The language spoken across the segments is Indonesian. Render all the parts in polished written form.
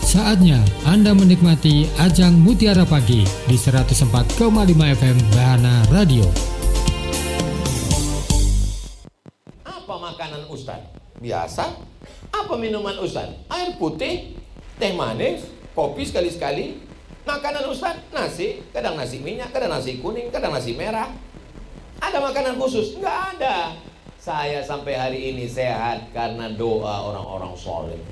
Saatnya Anda menikmati Ajang Mutiara Pagi di 104,5 FM Bahana Radio. Apa makanan Ustaz? Biasa. Apa minuman Ustaz? Air putih, teh manis, kopi sekali-sekali. Makanan Ustaz? Nasi, kadang nasi minyak, kadang nasi kuning, kadang nasi merah. Ada makanan khusus? Nggak ada. Saya sampai hari ini sehat karena doa orang-orang soleh.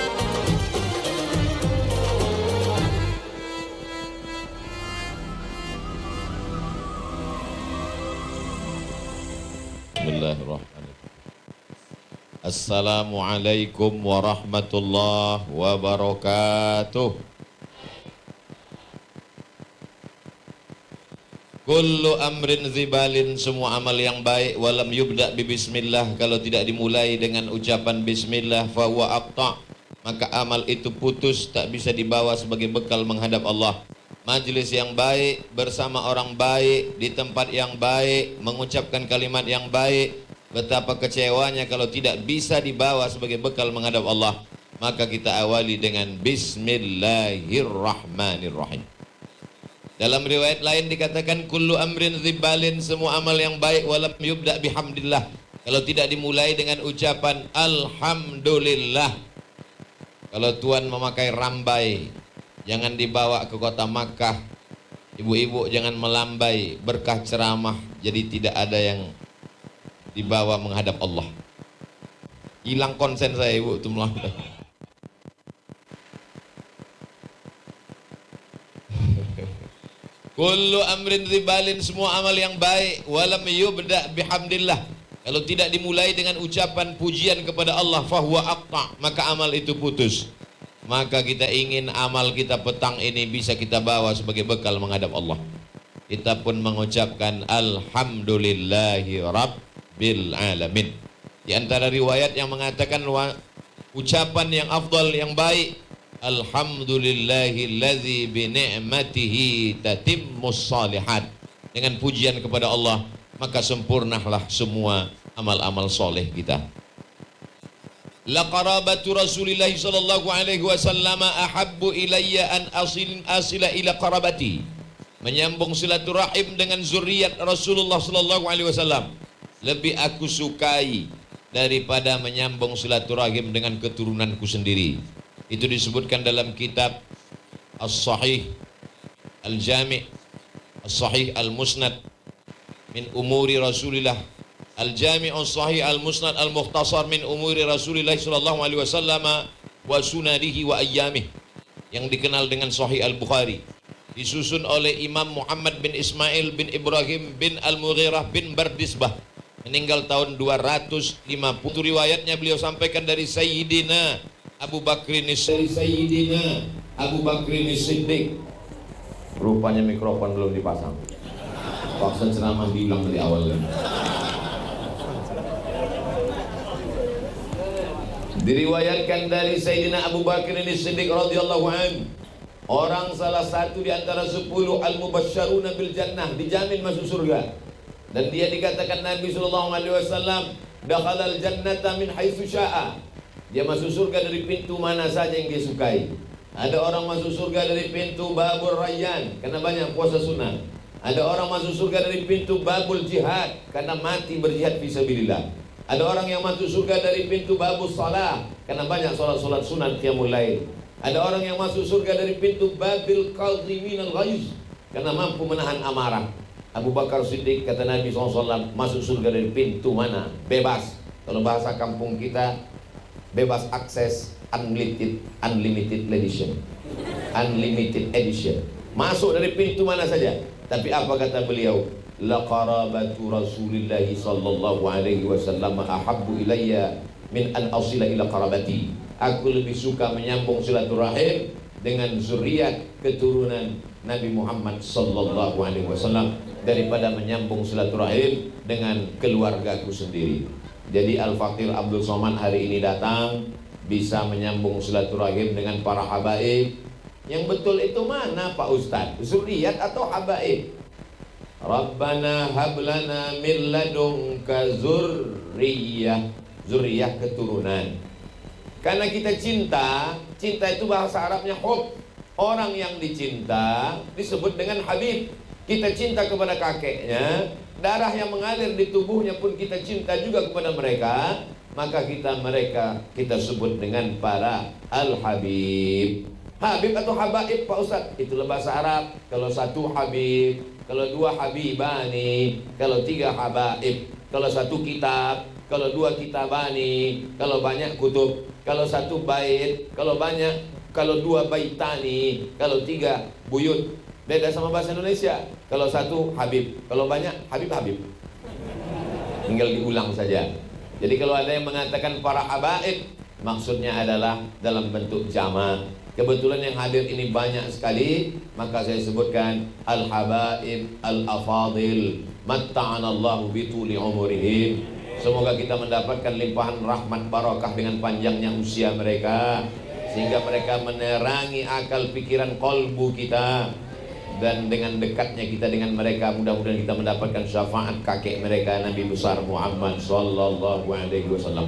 Bismillahirrahmanirrahim. Assalamualaikum warahmatullahi wabarakatuh. Kullu amrin zibalin, semua amal yang baik, walam yubda bi bismillah, kalau tidak dimulai dengan ucapan bismillah, fahuwa aqta', maka amal itu putus, tak bisa dibawa sebagai bekal menghadap Allah. Majlis yang baik, bersama orang baik, di tempat yang baik, mengucapkan kalimat yang baik, betapa kecewanya kalau tidak bisa dibawa sebagai bekal menghadap Allah. Maka kita awali dengan Bismillahirrahmanirrahim. Dalam riwayat lain dikatakan kullu amrin zibalin, semua amal yang baik, walam yubda bihamdillah, kalau tidak dimulai dengan ucapan alhamdulillah. Kalau tuan memakai rambai, jangan dibawa ke kota Makkah. Ibu-ibu jangan melambai, berkah ceramah jadi tidak ada yang dibawa menghadap Allah. Hilang konsen saya ibu tuh melambai. Kullu amrin zibalin, semua amal yang baik, walam yubda bihamdillah, kalau tidak dimulai dengan ucapan pujian kepada Allah, fahuwa aqta', maka amal itu putus. Maka kita ingin amal kita petang ini bisa kita bawa sebagai bekal menghadap Allah. Kita pun mengucapkan alhamdulillahi rabbil alamin. Di antara riwayat yang mengatakan ucapan yang afdal, yang baik, alhamdulillahillazi bi ni'matihi tatimmus shalihat, dengan pujian kepada Allah maka sempurnalah semua amal-amal soleh kita. La qarabatu Rasulillah sallallahu alaihi wasallam ahabbu ilayya an asila ila qarabati, menyambung silaturahim dengan zuriat Rasulullah sallallahu alaihi wasallam lebih aku sukai daripada menyambung silaturahim dengan keturunanku sendiri. Itu disebutkan dalam kitab As-Sahih Al-Jami' As-Sahih Al-Musnad min umuri Rasulillah, Al-Jami' As-Sahih Al-Musnad Al-Mukhtasar min umuri Rasulillah sallallahu alaihi wasallam wa sunanihi wa ayyamih, yang dikenal dengan Sahih Al-Bukhari, disusun oleh Imam Muhammad bin Ismail bin Ibrahim bin Al-Mughirah bin Bardisbah, meninggal tahun 250. Riwayatnya beliau sampaikan dari Sayyidina Abu Bakrin Siddiq. Rupanya mikrofon belum dipasang. Paksa ceramah diulang dari awal. Diriwayatkan dari Sayyidina Abu Bakrin Siddiq radhiyallahu anhu, orang salah satu di antara 10 al-mubasysyaruna bil jannah, dijamin masuk surga. Dan dia dikatakan Nabi sallallahu alaihi wasallam, dakhalal jannata min haitsu syaa, dia masuk surga dari pintu mana saja yang dia sukai. Ada orang masuk surga dari pintu Babul Rayyan karena banyak puasa sunnah. Ada orang masuk surga dari pintu Babul Jihad karena mati berjihad fisabilillah. Ada orang yang masuk surga dari pintu Babul Salah karena banyak salat-salat sunat qiyamul lail. Ada orang yang masuk surga dari pintu Babil Qadhiminal Ghaiz karena mampu menahan amarah. Abu Bakar Siddiq, kata Nabi SAW, masuk surga dari pintu mana? Bebas. Kalau bahasa kampung kita, bebas akses, unlimited edition. Unlimited edition. Masuk dari pintu mana saja. Tapi apa kata beliau? La qarabatu Rasulillah sallallahu alaihi wasallam ahabbu ilayya min an asila ila qarabati. Aku lebih suka menyambung silaturahim dengan zuriat keturunan Nabi Muhammad sallallahu alaihi wasallam daripada menyambung silaturahim dengan keluargaku sendiri. Jadi Al-Faqir Abdul Somad hari ini datang bisa menyambung silaturahim dengan para habaib. Yang betul itu mana Pak Ustadz? Zuriat atau habaib? Rabbana hablana min ladunka zurriyah, zurriyah keturunan. Karena kita cinta itu bahasa Arabnya hub. Orang yang dicinta disebut dengan habib. Kita cinta kepada kakeknya, darah yang mengalir di tubuhnya pun kita cinta juga kepada mereka, maka kita sebut dengan para al-habib. Habib atau habaib Pak Ustaz, itulah bahasa Arab. Kalau satu habib, kalau dua habibani, kalau tiga habaib, kalau satu kitab, kalau dua kitabani, kalau banyak kutub, kalau satu bait, kalau banyak, kalau dua baitani, kalau tiga buyut. Beda sama bahasa Indonesia. Kalau satu habib, kalau banyak habib-habib. Tinggal diulang saja. Jadi kalau ada yang mengatakan para habaib, maksudnya adalah dalam bentuk jamak. Kebetulan yang hadir ini banyak sekali, maka saya sebutkan al-habaib al-afadil matta'anallahu bituli umurihim. Semoga kita mendapatkan limpahan rahmat barakah dengan panjangnya usia mereka, sehingga mereka menerangi akal pikiran kolbu kita. Dan dengan dekatnya kita dengan mereka, mudah-mudahan kita mendapatkan syafaat kakek mereka, Nabi besar Muhammad sallallahu alaihi wasallam.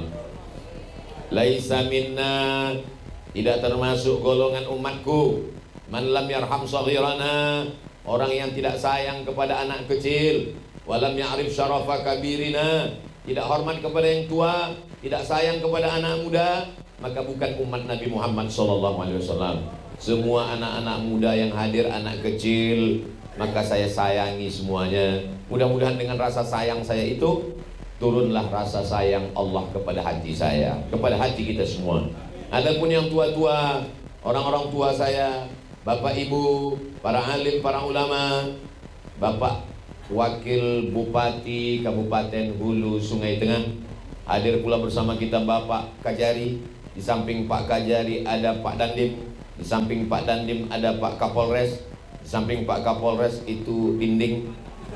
Laisa minna, tidak termasuk golongan umatku, man lam yarham saghirana, orang yang tidak sayang kepada anak kecil, walam ya'rif syarafa kabirina, tidak hormat kepada yang tua, tidak sayang kepada anak muda, maka bukan umat Nabi Muhammad sallallahu alaihi wasallam. Semua anak-anak muda yang hadir, anak kecil, maka saya sayangi semuanya. Mudah-mudahan dengan rasa sayang saya itu turunlah rasa sayang Allah kepada hati saya, kepada hati kita semua. Adapun yang tua-tua, orang-orang tua saya, bapak ibu, para alim, para ulama, bapak wakil bupati Kabupaten Hulu Sungai Tengah, hadir pula bersama kita Bapak Kajari. Di samping Pak Kajari ada Pak Dandim, di samping Pak Dandim ada Pak Kapolres, di samping Pak Kapolres itu dinding.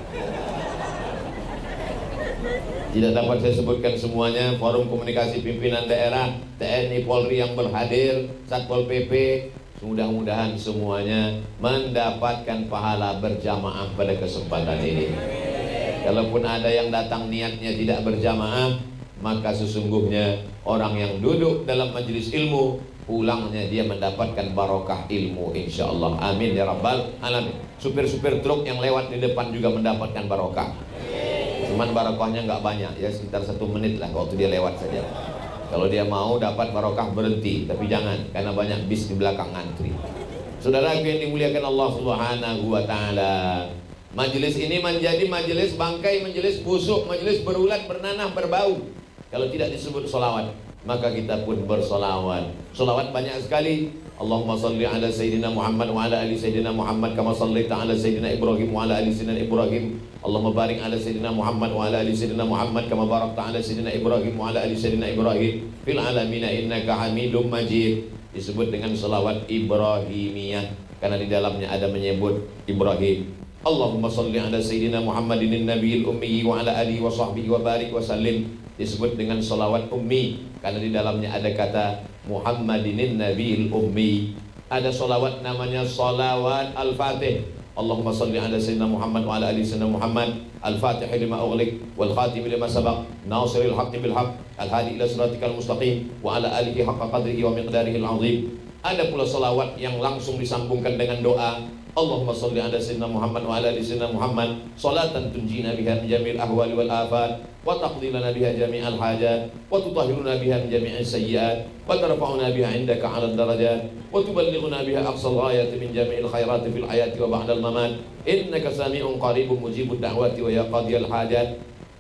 Tidak dapat saya sebutkan semuanya. Forum komunikasi pimpinan daerah, TNI Polri yang berhadir, Satpol PP, mudah-mudahan semuanya mendapatkan pahala berjamaah pada kesempatan ini. Kalaupun ada yang datang niatnya tidak berjamaah, maka sesungguhnya orang yang duduk dalam majelis ilmu, pulangnya dia mendapatkan barokah ilmu, insyaallah. Amin ya rabbal alamin. Supir-supir truk yang lewat di depan juga mendapatkan barokah. Cuman barokahnya nggak banyak, ya sekitar 1 menit lah waktu dia lewat saja. Kalau dia mau dapat barokah berhenti, tapi jangan, karena banyak bis di belakang ngantri. Saudara yang dimuliakan Allah Subhanahu wa taala, majelis ini menjadi majelis bangkai, majelis busuk, majelis berulat, bernanah, berbau kalau tidak disebut sholawat. Maka kita pun bersolawat. Solawat banyak sekali. Allahumma salli ala Sayyidina Muhammad wa ala ali Sayyidina Muhammad kama sallaita ala Sayyidina Ibrahim wa ala ali Sayyidina Ibrahim. Allahumma barik ala Sayyidina Muhammad wa ala ali Sayyidina Muhammad kama barakta ala Sayyidina Ibrahim wa ala ali Sayyidina Ibrahim fil alamin innaka Hamidum Majid. Disebut dengan salawat Ibrahimiyah karena di dalamnya ada menyebut Ibrahim. Allahumma salli ala Sayyidina Muhammadin nabiyil ummi wa ala alihi wa sahbihi wa barik wa sallim. Disebut dengan salawat ummi karena di dalamnya ada kata Muhammadinin nabiyil ummi. Ada salawat namanya salawat al-fatih. Allahumma salli ala Sayyidina Muhammad wa ala ali Sayyidina Muhammad al-fatih lima ughliq wal khatim lima sabaq nasiril haqqi bil haqq al-hadi ila siratikal mustaqim wa ala alihi haqqa qadrihi wa miqdarihi al-azim. Ada pula salawat yang langsung disambungkan dengan doa. Allahumma salli ala Sayyidina Muhammad wa ala ali Sayyidina Muhammad salatan tunjina biha min jami'il ahwali wal afat wa taqdi lana biha jami'al hajat wa tutahhiruna biha min jami'is sayyi'at wa tarfa'una biha 'indaka 'alal darajat wa tuballighuna biha aqsal ghayati min jami'il khairati fil hayati wa ba'dal mamat innaka sami'un qaribun mujibud da'wati wa ya qadiyal hajat.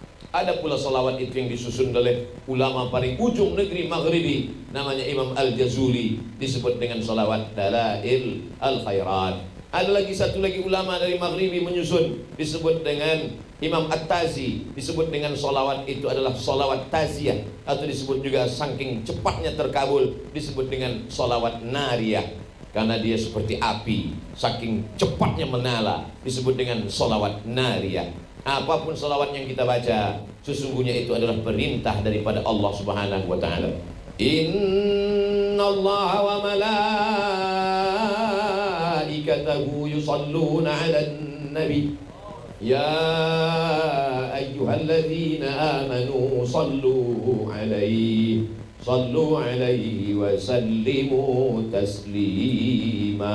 Ada pula salawat itu yang disusun oleh ulama paling ujung negeri Maghribi, namanya Imam Al-Jazuli, disebut dengan salawat Dalail Al-Khairat. Ada lagi satu lagi ulama dari Maghribi menyusun, disebut dengan Imam At-Tazi, disebut dengan salawat itu adalah salawat taziyah, atau disebut juga saking cepatnya terkabul disebut dengan salawat nariyah, karena dia seperti api, saking cepatnya menyala disebut dengan salawat nariyah. Apapun salawat yang kita baca, sesungguhnya itu adalah perintah daripada Allah Subhanahu wa taala. Innallaha wa malaikatahu yusalluna 'alan nabi ya ayyuhalladzina amanu sallu 'alaihi sallu alaihi wa sallimu taslima.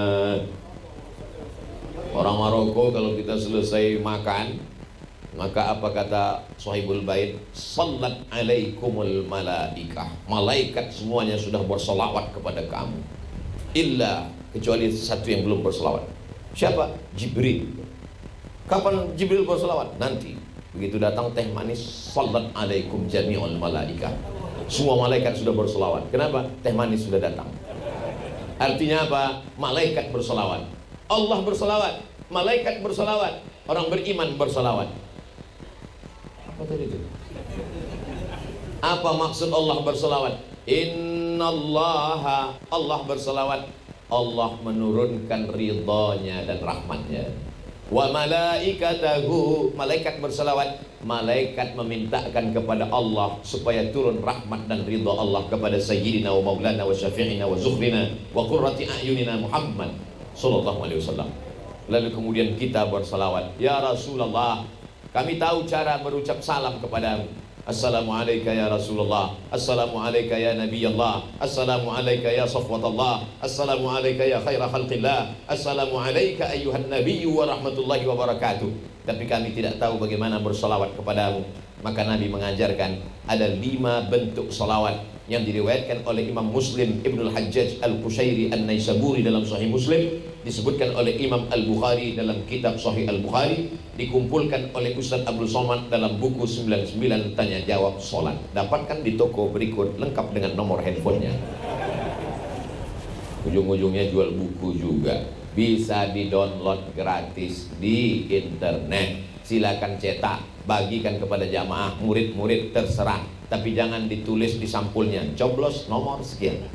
Orang Maroko kalau kita selesai makan, maka apa kata Sahibul Bait? Sallat alaikumul malaikah. Malaikat semuanya sudah bersolawat kepada kamu. Illa, kecuali satu yang belum bersolawat. Siapa? Jibril. Kapan Jibril bersolawat? Nanti. Begitu datang teh manis, sallat alaikum jami'ul malaikah. Semua malaikat sudah bersolawat. Kenapa? Teh manis sudah datang. Artinya apa? Malaikat bersolawat. Allah bersolawat, malaikat bersolawat, orang beriman bersolawat. Apa tadi itu? Apa maksud Allah bersolawat? Innallaha, Allah bersolawat, Allah menurunkan ridhonya dan rahmatnya. Wa malaikatahu, malaikat bersolawat, malaikat memintakan kepada Allah supaya turun rahmat dan ridha Allah kepada sayyidina wa maulana wa syafi'ina wa zuhrina wa qurrati a'yunina Muhammad sallallahu alaihi wasallam. Lalu kemudian kita bersalawat, ya Rasulullah, kami tahu cara berucap salam kepadamu. Assalamualaikum ya Rasulullah, Assalamualaikum ya Nabi Allah, Assalamualaikum ya Safwatullah, Assalamualaikum ya khaira khalqillah, Assalamualaikum ayuhan Nabi wa rahmatullahi wa barakatuh. Tapi kami tidak tahu bagaimana bersalawat kepadamu. Maka Nabi mengajarkan ada 5 bentuk salawat yang diriwayatkan oleh Imam Muslim Ibnul Hajjaj Al-Qushairi An-Naisaburi dalam Sahih Muslim, disebutkan oleh Imam Al-Bukhari dalam kitab Sahih Al-Bukhari, dikumpulkan oleh Ustaz Abdul Somad dalam buku 99 Tanya Jawab Salat. Dapatkan di toko berikut lengkap dengan nomor handphonenya. Ujung-ujungnya jual buku juga. Bisa di-download gratis di internet. Silakan cetak, bagikan kepada jamaah, murid-murid terserah. Tapi jangan ditulis di sampulnya, coblos nomor sekian.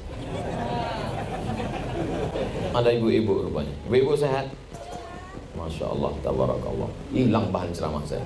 Ada ibu-ibu rupanya. Ibu-ibu sehat? Masya Allah, tabarakallah. Hilang bahan ceramah saya.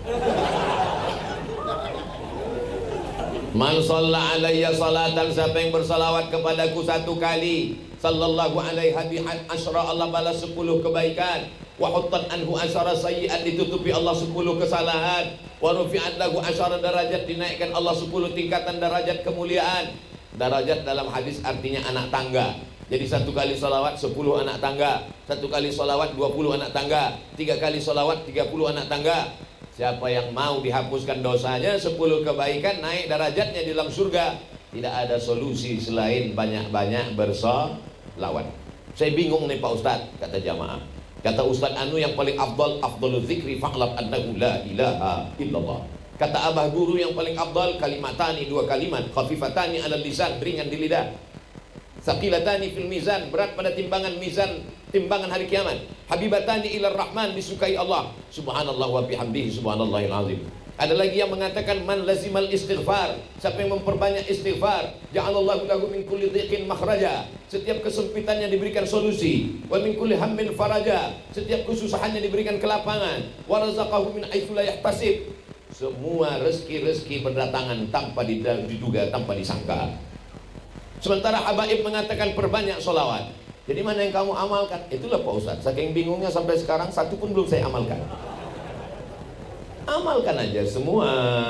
Man shalla alayya salatan, siapa yang bersalawat kepadaku 1 kali, sallallahu alaihi asyra, Allah balas 10 kebaikan. Wa huttan anhu asyara sayyi'at, ditutupi Allah 10 kesalahan. Wa rufi'at lahu asyara darajat, dinaikkan Allah 10 tingkatan derajat kemuliaan. Darajat dalam hadis artinya anak tangga. Jadi 1 kali salawat 10 anak tangga, 1 kali salawat 20 anak tangga, 3 kali salawat 30 anak tangga. Siapa yang mau dihapuskan dosanya, 10 kebaikan, naik derajatnya di dalam surga. Tidak ada solusi selain banyak-banyak bersalawat. Saya bingung nih Pak Ustadz, kata jamaah. Kata Ustadz Anu yang paling afdalul zikri fa'lam annahu la ilaha illallah. Kata abah guru yang paling afdal kalimatani, 2 kalimat, khafifatani alal lisan, ringan di lidah, saqilatani fil mizan, berat pada timbangan mizan, timbangan hari kiamat, habibatani ilar rahman, disukai Allah, subhanallah wa bihamdihi subhanallahil azim. Ada lagi yang mengatakan man lazimal istighfar, siapa yang memperbanyak istighfar, ja'alallahu lahu min kulli dhiqin makhraja, setiap kesempitannya diberikan solusi, wa min kulli hammin faraja, setiap kesusahannya diberikan kelapangan, wa razaqahu min haitsu la yahtasib, semua rezeki-rezeki berdatangan tanpa diduga, tanpa disangka. Sementara habaib mengatakan perbanyak sholawat. Jadi mana yang kamu amalkan? Itulah Pak Ustaz, saking bingungnya sampai sekarang 1 pun belum saya amalkan. Amalkan aja semua.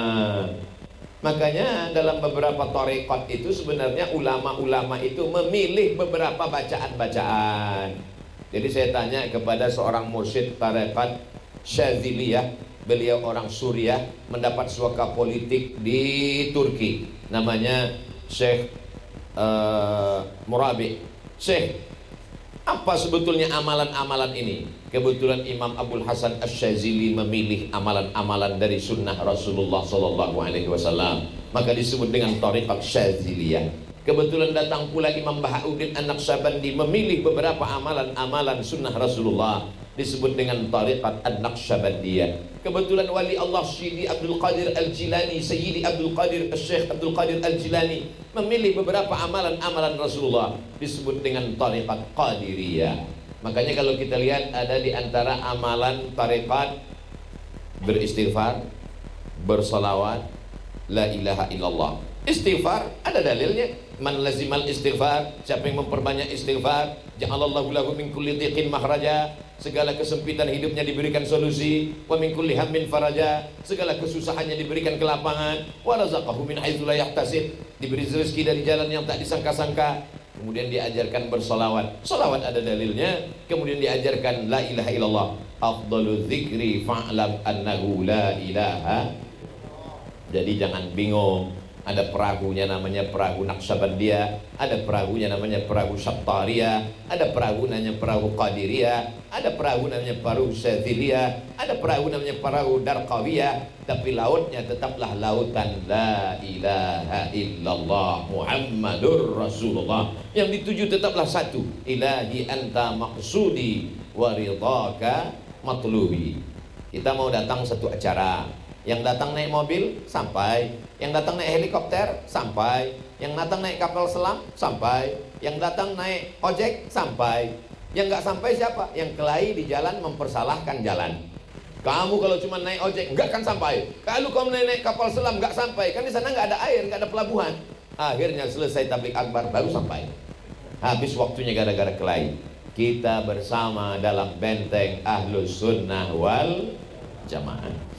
Makanya dalam beberapa tarekat itu sebenarnya ulama-ulama itu memilih beberapa bacaan-bacaan. Jadi saya tanya kepada seorang mursyid tarekat Syadziliyah, beliau orang Suriah, mendapat suaka politik di Turki, namanya Syekh Murabi. Syekh, apa sebetulnya amalan-amalan ini? Kebetulan Imam Abdul Hasan Asy-Syadzili memilih amalan-amalan dari sunnah Rasulullah Sallallahu Alaihi Wasallam, maka disebut dengan Thariqat Syadziliyah. Kebetulan datang pula Imam Bahauddin An-Naqsyabandi memilih beberapa amalan-amalan sunnah Rasulullah, disebut dengan Thariqat An-Naqsyabandiyah. Kebetulan wali Allah Syidi Abdul Qadir Al-Jilani, Sayyidi Abdul Qadir Syekh Abdul Qadir Al-Jilani memilih beberapa amalan-amalan Rasulullah, disebut dengan Thariqat Qadiriyah. Makanya kalau kita lihat ada di antara amalan tarekat beristighfar, bersalawat, la ilaha illallah. Istighfar ada dalilnya, Man lazimal istighfar, siapa yang memperbanyak istighfar, ja'alallahu lahu min kulli dhiqin makhraja, segala kesempitan hidupnya diberikan solusi, wa min kulli hammin faraja, segala kesusahannya diberikan kelapangan, wa razaqahu min haitsu la yahtasib, diberi rezeki dari jalan yang tak disangka-sangka. Kemudian diajarkan bersolawat, solawat ada dalilnya. Kemudian diajarkan la ilaha illallah, afdalu dzikri fa'lam annahu la ilaha. Jadi jangan bingung. Ada perahunya namanya perahu Naqsabandiyah, ada perahunya namanya perahu Syattariyah, ada perahu namanya perahu Qadiriyah, ada perahu namanya perahu Syadziliyah, ada perahu namanya perahu Darqawiyah, tapi lautnya tetaplah lautan la ilaha illallah Muhammadur Rasulullah. Yang dituju tetaplah satu, ilahi anta maqsudi wa ridhaka matlubi. Kita mau datang satu acara, yang datang naik mobil sampai, yang datang naik helikopter sampai, yang datang naik kapal selam sampai, yang datang naik ojek sampai. Yang nggak sampai siapa? Yang kelahi di jalan mempersalahkan jalan. Kamu kalau cuma naik ojek nggak akan sampai. Kalau kamu naik kapal selam nggak sampai, kan di sana nggak ada air, nggak ada pelabuhan. Akhirnya selesai tablik akbar baru sampai. Habis waktunya gara-gara kelahi. Kita bersama dalam benteng Ahlus Sunnah wal Jamaah.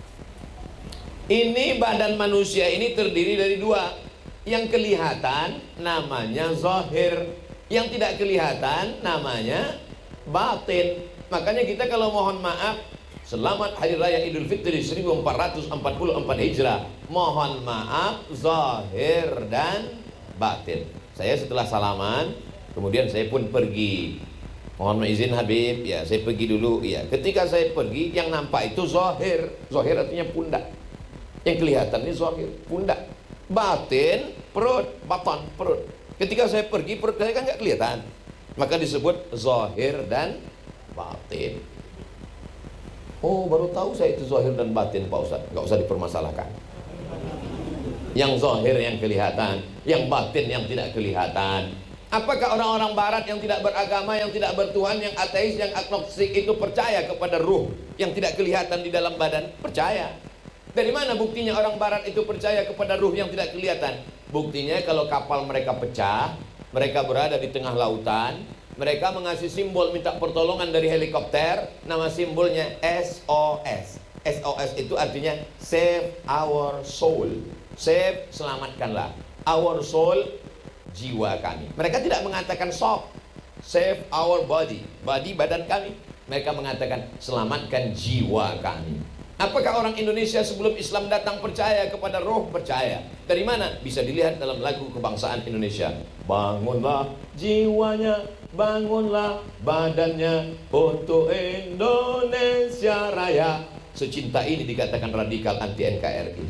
Ini badan manusia ini terdiri dari dua. Yang kelihatan namanya zahir, yang tidak kelihatan namanya batin. Makanya kita kalau mohon maaf, selamat Hari Raya Idul Fitri 1444 Hijrah, mohon maaf zahir dan batin. Saya setelah salaman, kemudian saya pun pergi. Mohon izin Habib, ya saya pergi dulu. Ya, ketika saya pergi, yang nampak itu zahir. Zahir artinya pundak. Yang kelihatan ini zahir, pundak. Batin, perut, batan, perut. Ketika saya pergi, perut saya kan nggak kelihatan. Maka disebut zahir dan batin. Oh, baru tahu saya itu zahir dan batin, Pak Ustaz. Nggak usah dipermasalahkan. Yang zahir yang kelihatan, yang batin yang tidak kelihatan. Apakah orang-orang barat yang tidak beragama, yang tidak bertuhan, yang ateis, yang agnostik itu percaya kepada ruh yang tidak kelihatan di dalam badan? Percaya. Dari mana buktinya orang barat itu percaya kepada ruh yang tidak kelihatan? Buktinya kalau kapal mereka pecah, mereka berada di tengah lautan, mereka mengasih simbol minta pertolongan dari helikopter, nama simbolnya SOS. SOS itu artinya save our soul. Save, selamatkanlah. Our soul, jiwa kami. Mereka tidak mengatakan stop, save our body. Body, badan kami. Mereka mengatakan selamatkan jiwa kami. Apakah orang Indonesia sebelum Islam datang percaya kepada roh? Percaya. Dari mana? Bisa dilihat dalam lagu kebangsaan Indonesia. Bangunlah jiwanya, bangunlah badannya untuk Indonesia Raya. Secinta ini dikatakan radikal anti NKRI.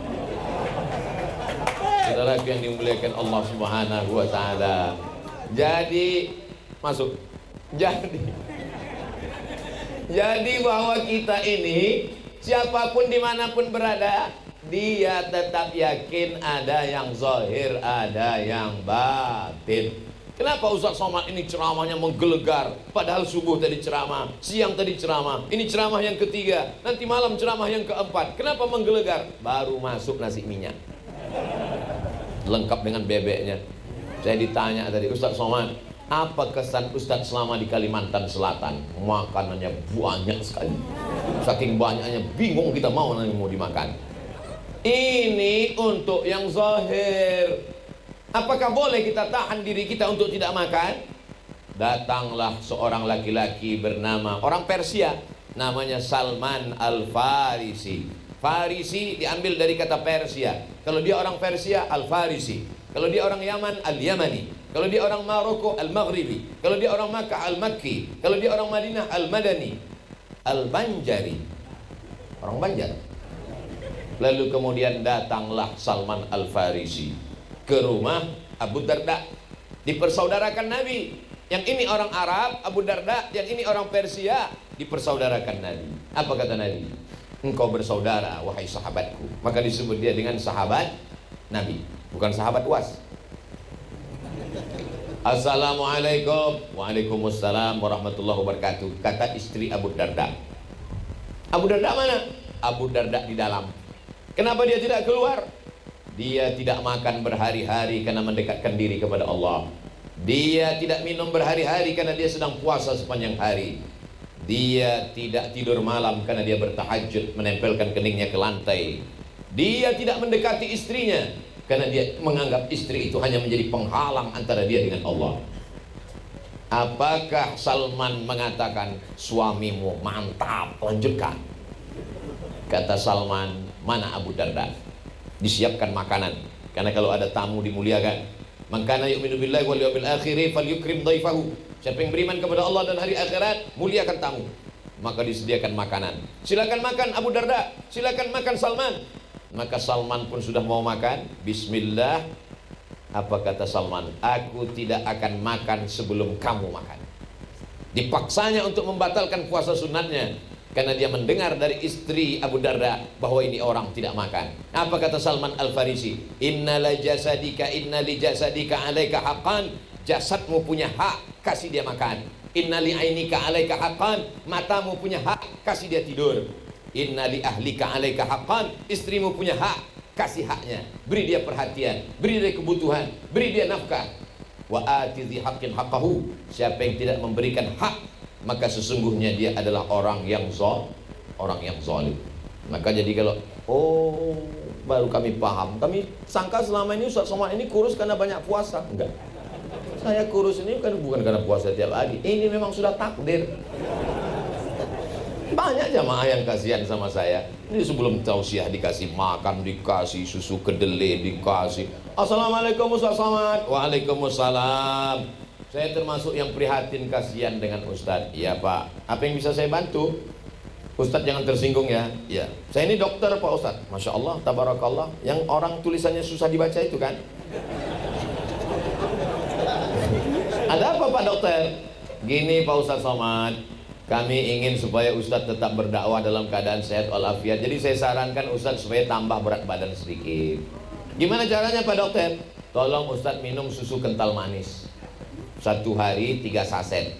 Saudara yang dimuliakan Allah Subhanahu wa taala. Jadi masuk. Jadi bahwa kita ini, siapapun dimanapun berada, dia tetap yakin ada yang zahir, ada yang batin. Kenapa Ustaz Somad ini ceramahnya menggelegar? Padahal subuh tadi ceramah, siang tadi ceramah, ini ceramah yang ketiga, nanti malam ceramah yang keempat. Kenapa menggelegar? Baru masuk nasi minyak, lengkap dengan bebeknya. Saya ditanya tadi, Ustaz Somad, apa kesan Ustaz selama di Kalimantan Selatan? Makanannya banyak sekali. Saking banyaknya bingung kita mau dimakan. Ini untuk yang zahir. Apakah boleh kita tahan diri kita untuk tidak makan? Datanglah seorang laki-laki bernama, orang Persia, namanya Salman Al-Farisi. Farisi diambil dari kata Persia. Kalau dia orang Persia, Al-Farisi. Kalau dia orang Yaman, Al-Yamani. Kalau dia orang Maroko, Al-Maghribi. Kalau dia orang Makkah, Al-Makki. Kalau dia orang Madinah, Al-Madani. Al-Banjari, orang Banjar. Lalu kemudian datanglah Salman Al-Farisi ke rumah Abu Darda. Dipersaudarakan Nabi. Yang ini orang Arab, Abu Darda. Yang ini orang Persia. Dipersaudarakan Nabi. Apa kata Nabi? Engkau bersaudara, wahai sahabatku. Maka disebut dia dengan sahabat Nabi, bukan sahabat UAS. Assalamualaikum. Waalaikumsalam warahmatullahi wabarakatuh. Kata istri Abu Darda. Abu Darda mana? Abu Darda di dalam. Kenapa dia tidak keluar? Dia tidak makan berhari-hari karena mendekatkan diri kepada Allah. Dia tidak minum berhari-hari karena dia sedang puasa sepanjang hari. Dia tidak tidur malam karena dia bertahajud menempelkan keningnya ke lantai. Dia tidak mendekati istrinya karena dia menganggap istri itu hanya menjadi penghalang antara dia dengan Allah. Apakah Salman mengatakan suamimu mantap, lanjutkan? Kata Salman, mana Abu Darda? Disiapkan makanan, karena kalau ada tamu dimuliakan. Man kana yu'minu billahi wal yawmil akhir falyukrim dhaifahu. Siapa yang beriman kepada Allah dan hari akhirat, muliakan tamu. Maka disediakan makanan. Silakan makan Abu Darda, silakan makan Salman. Maka Salman pun sudah mau makan. Bismillah. Apa kata Salman? Aku tidak akan makan sebelum kamu makan. Dipaksanya untuk membatalkan puasa sunatnya, karena dia mendengar dari istri Abu Darda bahwa ini orang tidak makan. Apa kata Salman Al-Farisi? Inna li jasadika alaika haqqan. Jasadmu punya hak, kasih dia makan. Inna li ainika alaika haqqan. Matamu punya hak, kasih dia tidur. Inna li ahlika alaika haqqan. Istrimu punya hak, kasih haknya. Beri dia perhatian, beri dia kebutuhan, beri dia nafkah. Wa ati dzi haqqin haqqahu. Siapa yang tidak memberikan hak, maka sesungguhnya dia adalah orang yang zalim. Maka jadi kalau baru kami paham, kami sangka selama ini Ustaz Somad ini kurus karena banyak puasa. Enggak, saya kurus ini bukan karena puasa tiap hari. Ini memang sudah takdir. Banyak jamaah yang kasihan sama saya. Ini sebelum tausiah dikasih makan, dikasih susu kedelai, dikasih Assalamualaikum Ustaz Somad. Waalaikumsalam. Saya termasuk yang prihatin, kasihan dengan Ustadz. Iya Pak, apa yang bisa saya bantu? Ustadz jangan tersinggung ya. Iya, saya ini dokter Pak Ustadz. Masya Allah, tabarakallah. Yang orang tulisannya susah dibaca itu kan. Ada apa Pak Dokter? Gini Pak Ustadz Somad, kami ingin supaya Ustadz tetap berdakwah dalam keadaan sehat walafiat. Jadi saya sarankan Ustadz supaya tambah berat badan sedikit. Gimana caranya Pak Dokter? Tolong Ustadz minum susu kental manis. 1 hari 3 saset.